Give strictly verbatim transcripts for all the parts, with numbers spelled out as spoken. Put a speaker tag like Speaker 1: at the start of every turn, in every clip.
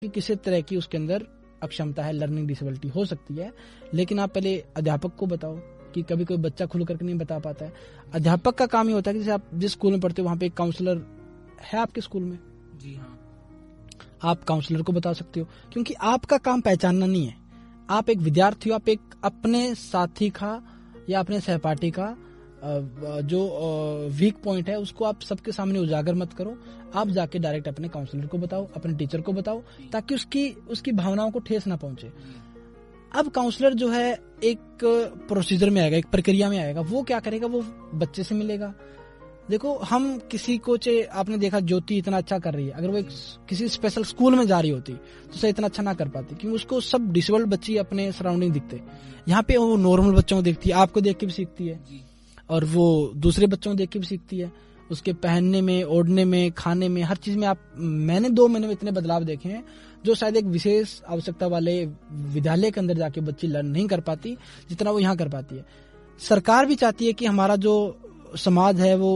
Speaker 1: कि किसी तरह की उसके अंदर अक्षमता है, लर्निंग डिसेबिलिटी हो सकती है, लेकिन आप पहले अध्यापक को बताओ कि कभी कोई बच्चा खुल करके नहीं बता पाता है। अध्यापक का काम ये होता है कि जैसे आप जिस स्कूल में पढ़ते हो वहाँ पे एक काउंसलर है आपके स्कूल में,
Speaker 2: जी हाँ,
Speaker 1: आप काउंसलर को बता सकते हो, क्योंकि आपका काम पहचानना नहीं है। आप एक विद्यार्थी हो, आप एक अपने साथी का या अपने सहपाठी का जो वीक पॉइंट है उसको आप सबके सामने उजागर मत करो। आप जाके डायरेक्ट अपने काउंसलर को बताओ, अपने टीचर को बताओ, ताकि उसकी उसकी भावनाओं को ठेस ना पहुंचे। अब काउंसलर जो है एक प्रोसीजर में आएगा, एक प्रक्रिया में आएगा। वो क्या करेगा, वो बच्चे से मिलेगा। देखो, हम किसी को, चे आपने देखा ज्योति इतना अच्छा कर रही है, अगर वो एक किसी स्पेशल स्कूल में जा रही होती तो उसे इतना अच्छा ना कर पाती, क्योंकि उसको सब डिसेबल्ड बच्चे अपने सराउंडिंग दिखते। यहाँ पे वो नॉर्मल बच्चों को देखती है, आपको देख के भी सीखती है और वो दूसरे बच्चों को देख के भी सीखती है। उसके पहनने में, ओढ़ने में, खाने में, हर चीज में आप मैंने दो महीने में इतने बदलाव देखे हैं जो शायद एक विशेष आवश्यकता वाले विद्यालय के अंदर जाके बच्ची लर्न नहीं कर पाती जितना वो यहाँ कर पाती है। सरकार भी चाहती है कि हमारा जो समाज है वो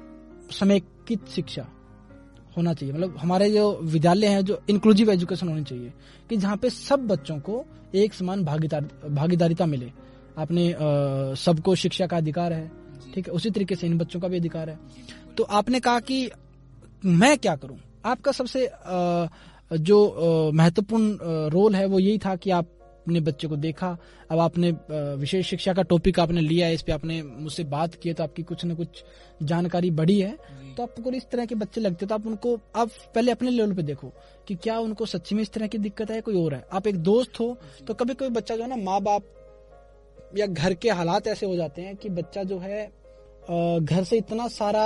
Speaker 1: समेकित शिक्षा होना चाहिए, मतलब हमारे जो विद्यालय हैं जो इंक्लूसिव एजुकेशन होनी चाहिए, कि जहाँ पे सब बच्चों को एक समान भागीदार भागीदारिता मिले। आपने सबको शिक्षा का अधिकार है, ठीक है, उसी तरीके से इन बच्चों का भी अधिकार है। तो आपने कहा कि मैं क्या करूं, आपका सबसे आ, जो महत्वपूर्ण रोल है वो यही था कि आपने बच्चे को देखा। अब आपने विशेष शिक्षा का टॉपिक आपने लिया है, इस पे आपने मुझसे बात की, तो आपकी कुछ न कुछ जानकारी बढ़ी है। तो आपको इस तरह के बच्चे लगते तो आप उनको आप पहले अपने लेवल पे देखो कि क्या उनको सच्ची में इस तरह की दिक्कत है, कोई और है। आप एक दोस्त हो तो कभी कोई बच्चा जो है ना, माँ बाप या घर के हालात ऐसे हो जाते हैं कि बच्चा जो है घर से इतना सारा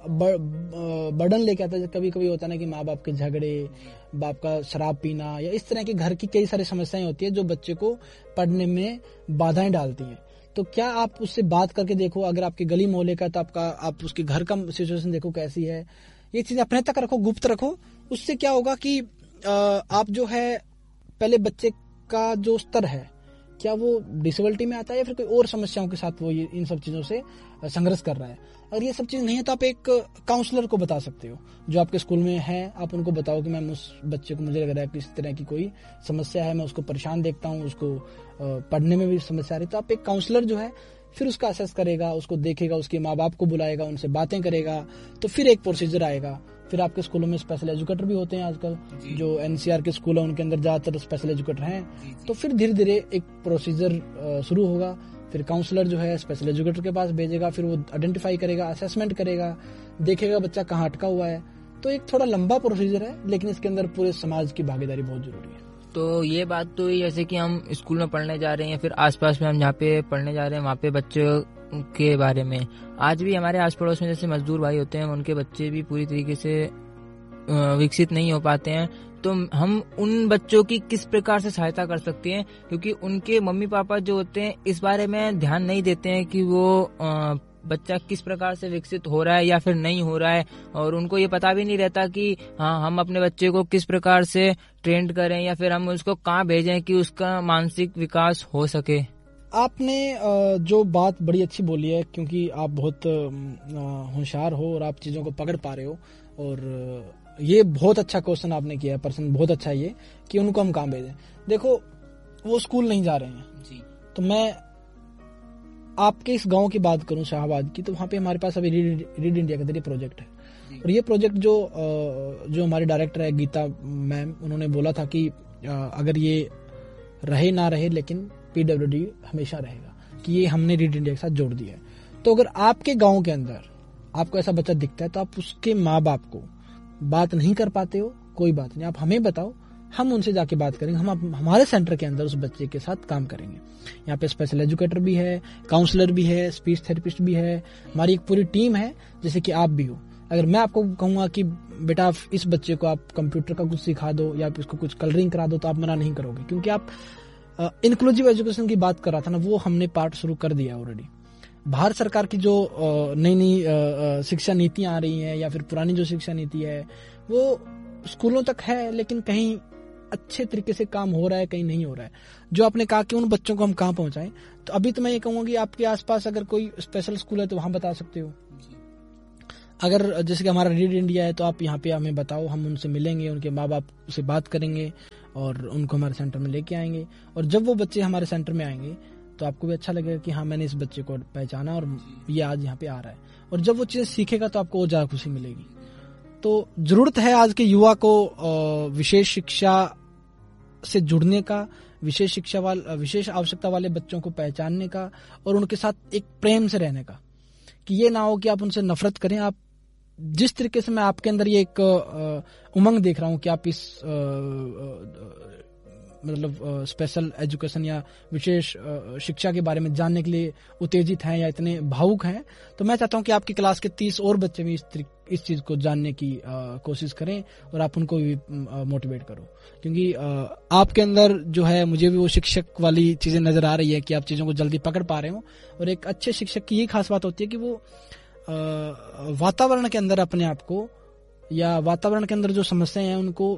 Speaker 1: बर्डन लेके आता है। कभी कभी होता है ना कि माँ बाप के झगड़े, बाप का शराब पीना, या इस तरह की घर की कई सारी समस्याएं होती है जो बच्चे को पढ़ने में बाधाएं डालती हैं। तो क्या आप उससे बात करके देखो, अगर आपके गली मोहल्ले का तो आपका आप उसके घर का सिचुएशन देखो कैसी है। ये चीजें अपने तक रखो, गुप्त रखो। उससे क्या होगा कि आप जो है पहले बच्चे का जो स्तर है, क्या वो डिसेबिलिटी में आता है या फिर कोई और समस्याओं के साथ वो ये इन सब चीजों से संघर्ष कर रहा है। अगर ये सब चीज नहीं है तो आप एक काउंसलर को बता सकते हो जो आपके स्कूल में है। आप उनको बताओ कि मैम उस बच्चे को मुझे लग रहा है कि इस तरह की कोई समस्या है, मैं उसको परेशान देखता हूँ, उसको पढ़ने में भी समस्या आ रही। तो आप एक काउंसलर जो है फिर उसका असेस करेगा, उसको देखेगा, उसके माँ बाप को बुलाएगा, उनसे बातें करेगा, तो फिर एक प्रोसीजर आएगा। फिर आपके स्कूलों में स्पेशल एजुकेटर भी होते हैं आजकल, जो एनसीआर के स्कूल है उनके अंदर ज्यादातर स्पेशल एजुकेटर हैं। तो फिर धीरे धीरे एक प्रोसीजर शुरू होगा। फिर काउंसलर जो है स्पेशल एजुकेटर के पास भेजेगा, फिर वो आइडेंटिफाई करेगा, असेसमेंट करेगा, देखेगा बच्चा कहाँ अटका हुआ है। तो एक थोड़ा लंबा प्रोसीजर है, लेकिन इसके अंदर पूरे समाज की भागीदारी बहुत जरूरी है।
Speaker 2: तो ये बात तो जैसे कि हम स्कूल में पढ़ने जा रहे हैं, फिर आसपास में हम जहाँ पे पढ़ने जा रहे हैं वहाँ पे बच्चों के बारे में, आज भी हमारे आस पड़ोस में जैसे मजदूर भाई होते हैं, उनके बच्चे भी पूरी तरीके से विकसित नहीं हो पाते हैं। तो हम उन बच्चों की किस प्रकार से सहायता कर सकते हैं, क्योंकि उनके मम्मी पापा जो होते हैं इस बारे में ध्यान नहीं देते हैं कि वो बच्चा किस प्रकार से विकसित हो रहा है या फिर नहीं हो रहा है, और उनको ये पता भी नहीं रहता कि हाँ हम अपने बच्चे को किस प्रकार से ट्रेन करें या फिर हम उसको कहाँ भेजें कि उसका मानसिक विकास हो सके।
Speaker 1: आपने जो बात बड़ी अच्छी बोली है, क्योंकि आप बहुत होशियार हो और आप चीजों को पकड़ पा रहे हो, और ये बहुत अच्छा क्वेश्चन आपने किया है, पर्सन बहुत अच्छा ये कि उनको हम कहाँ भेजें। देखो, वो स्कूल नहीं जा रहे हैं जी, तो मैं आपके इस गांव की बात करूं शाहबाद की, तो वहाँ पे हमारे पास अभी रीड, रीड इंडिया का जरिए प्रोजेक्ट है। और ये प्रोजेक्ट जो जो हमारे डायरेक्टर है गीता मैम, उन्होंने बोला था कि अगर ये रहे ना रहे लेकिन पीडब्ल्यूडी हमेशा रहेगा, कि ये हमने रीड इंडिया के साथ जोड़ दिया है। तो अगर आपके गाँव के अंदर आपको ऐसा बच्चा दिखता है तो आप उसके माँ बाप को बात नहीं कर पाते हो, कोई बात नहीं, आप हमें बताओ, हम उनसे जाके बात करेंगे। हम हमारे सेंटर के अंदर उस बच्चे के साथ काम करेंगे। यहाँ पे स्पेशल एजुकेटर भी है, काउंसलर भी है, स्पीच थेरेपिस्ट भी है, हमारी एक पूरी टीम है, जैसे कि आप भी हो। अगर मैं आपको कहूंगा कि बेटा इस बच्चे को आप कंप्यूटर का कुछ सिखा दो या इसको कुछ कलरिंग करा दो, तो आप मना नहीं करोगे, क्योंकि आप इंक्लूसिव एजुकेशन की बात कर रहा था ना, वो हमने पार्ट शुरू कर दिया ऑलरेडी। भारत सरकार की जो नई नई शिक्षा नीतियां आ रही हैं या फिर पुरानी जो शिक्षा नीति है वो स्कूलों तक है, लेकिन कहीं अच्छे तरीके से काम हो रहा है, कहीं नहीं हो रहा है। जो आपने कहा कि उन बच्चों को हम कहाँ पहुंचाएं, तो अभी तो मैं ये कहूंगा कि आपके आसपास अगर कोई स्पेशल स्कूल है तो वहां बता सकते हो। अगर जैसे कि हमारा रीड इंडिया है तो आप यहाँ पे हमें बताओ, हम उनसे मिलेंगे, उनके माँ बाप से बात करेंगे और उनको हमारे सेंटर में लेके आएंगे। और जब वो बच्चे हमारे सेंटर में आएंगे तो आपको भी अच्छा लगेगा कि हाँ मैंने इस बच्चे को पहचाना और ये आज यहाँ पे आ रहा है। और जब वो चीज़ें सीखेगा तो आपको और ज़्यादा खुशी मिलेगी। तो जरूरत है आज के युवा को विशेष शिक्षा से जुड़ने का, विशेष शिक्षा वाले विशेष आवश्यकता वाले बच्चों को पहचानने का और उनके साथ एक प्रेम से रहने का, कि ये ना हो कि आप उनसे नफरत करें। आप जिस तरीके से मैं आपके अंदर ये एक उमंग देख रहा हूँ कि आप इस आ, आ, मतलब स्पेशल एजुकेशन या विशेष शिक्षा के बारे में जानने के लिए उत्तेजित हैं या इतने भावुक हैं, तो मैं चाहता हूं कि आपकी क्लास के तीस और बच्चे भी इस इस चीज को जानने की आ, कोशिश करें और आप उनको भी मोटिवेट करो। क्योंकि आ, आपके अंदर जो है, मुझे भी वो शिक्षक वाली चीजें नजर आ रही है कि आप चीजों को जल्दी पकड़ पा रहे हो। और एक अच्छे शिक्षक की यही खास बात होती है कि वो वातावरण के अंदर अपने आप को या वातावरण के अंदर जो समस्याएं हैं उनको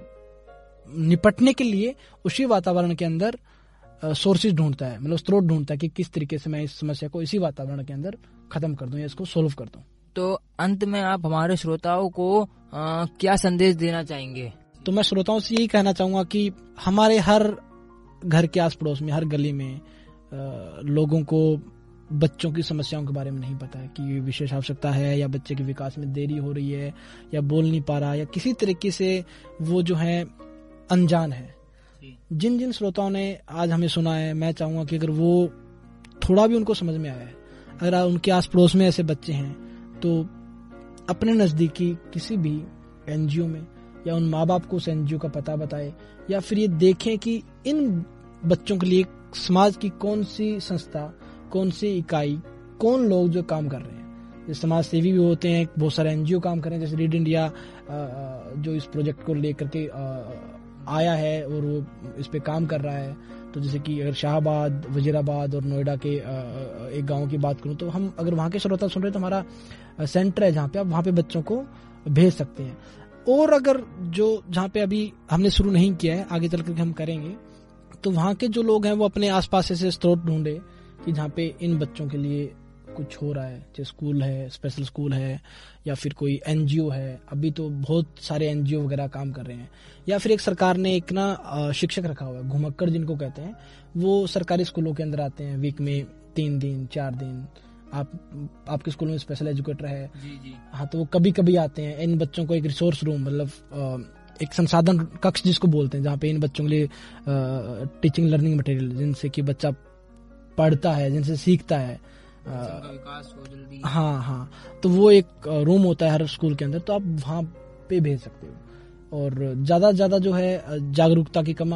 Speaker 1: निपटने के लिए उसी वातावरण के अंदर सोर्सेज ढूंढता है, मतलब स्रोत ढूंढता है कि किस तरीके से मैं इस समस्या को इसी वातावरण के अंदर खत्म कर दूं या इसको सोल्व कर दूं।
Speaker 2: तो अंत में आप हमारे श्रोताओं को आ, क्या संदेश देना चाहेंगे?
Speaker 1: तो मैं श्रोताओं से यही कहना चाहूंगा कि हमारे हर घर के आस पड़ोस में, हर गली में आ, लोगों को बच्चों की समस्याओं के बारे में नहीं पता है कि विशेष आवश्यकता है या बच्चे के विकास में देरी हो रही है या बोल नहीं पा रहा या किसी तरीके से वो जो है अनजान है। जिन जिन श्रोताओं ने आज हमें सुना है, मैं चाहूंगा कि अगर वो थोड़ा भी उनको समझ में आया है, अगर उनके आस पड़ोस में ऐसे बच्चे हैं तो अपने नजदीकी किसी भी एनजीओ में या उन माँ बाप को उस एनजीओ का पता बताए, या फिर ये देखें कि इन बच्चों के लिए समाज की कौन सी संस्था, कौन सी इकाई, कौन लोग जो काम कर रहे हैं। जैसे समाज सेवी भी होते हैं, बहुत सारे एनजीओ काम कर रहे हैं, जैसे रीड इंडिया जो इस प्रोजेक्ट को लेकर के आया है और वो इस पे काम कर रहा है। तो जैसे कि अगर शाहबाद, वजीराबाद और नोएडा के एक गांव की बात करूं तो हम अगर वहां के श्रोता सुन रहे हैं तो हमारा सेंटर है जहां पे आप वहां पे बच्चों को भेज सकते हैं। और अगर जो जहां पे अभी हमने शुरू नहीं किया है, आगे चल करके हम करेंगे, तो वहां के जो लोग हैं वो अपने आसपास ऐसे स्रोत ढूंढे कि जहाँ पे इन बच्चों के लिए कुछ हो रहा है, जैसे स्कूल है, स्पेशल स्कूल है, या फिर कोई एनजीओ है। अभी तो बहुत सारे एनजीओ वगैरह काम कर रहे हैं। या फिर एक सरकार ने एक ना शिक्षक रखा हुआ है, घुमक्कड़ जिनको कहते हैं, वो सरकारी स्कूलों के अंदर आते हैं वीक में तीन दिन चार दिन। आप आपके स्कूल में स्पेशल एजुकेटर है
Speaker 2: जी जी
Speaker 1: हाँ, तो वो कभी कभी आते हैं। इन बच्चों को एक रिसोर्स रूम, मतलब एक संसाधन कक्ष जिसको बोलते हैं, जहाँ पे इन बच्चों के लिए टीचिंग लर्निंग मटेरियल, जिनसे कि बच्चा पढ़ता है, जिनसे सीखता है,
Speaker 2: विकास हो जल्दी।
Speaker 1: हाँ हाँ, तो वो एक रूम होता है हर स्कूल के अंदर, तो आप वहाँ पे भेज सकते हो। और ज्यादा ज्यादा जो है जागरूकता की कमा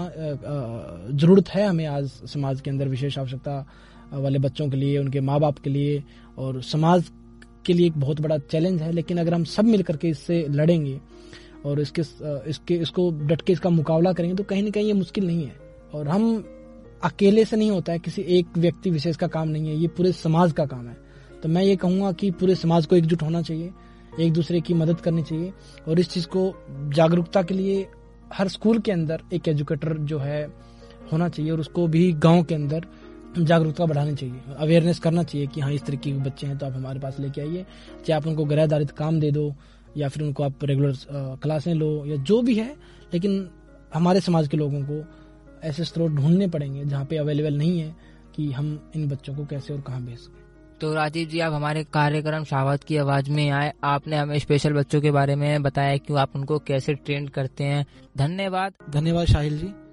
Speaker 1: जरूरत है हमें आज समाज के अंदर, विशेष आवश्यकता वाले बच्चों के लिए, उनके माँ बाप के लिए और समाज के लिए एक बहुत बड़ा चैलेंज है। लेकिन अगर हम सब मिल करके इससे लड़ेंगे और इसके इसके इसको डट के इसका मुकाबला करेंगे तो कहीं ना कहीं ये मुश्किल नहीं है। और हम अकेले से नहीं होता है, किसी एक व्यक्ति विशेष का काम नहीं है, ये पूरे समाज का काम है। तो मैं ये कहूंगा कि पूरे समाज को एकजुट होना चाहिए, एक दूसरे की मदद करनी चाहिए। और इस चीज को जागरूकता के लिए हर स्कूल के अंदर एक एजुकेटर जो है होना चाहिए, और उसको भी गांव के अंदर जागरूकता बढ़ानी चाहिए, अवेयरनेस करना चाहिए कि हाँ इस तरीके के बच्चे हैं तो आप हमारे पास लेके आइए। चाहे आप उनको गैर आधारित काम दे दो या फिर उनको आप रेगुलर क्लासें लो या जो भी है, लेकिन हमारे समाज के लोगों को ऐसे स्रोत ढूंढने पड़ेंगे जहाँ पे अवेलेबल नहीं है कि हम इन बच्चों को कैसे और कहाँ भेज सकें।
Speaker 2: तो राजीव जी, आप हमारे कार्यक्रम शाहबाद की आवाज में आए, आपने हमें स्पेशल बच्चों के बारे में बताया कि आप उनको कैसे ट्रेन करते हैं। धन्यवाद।
Speaker 1: धन्यवाद शाहिल जी।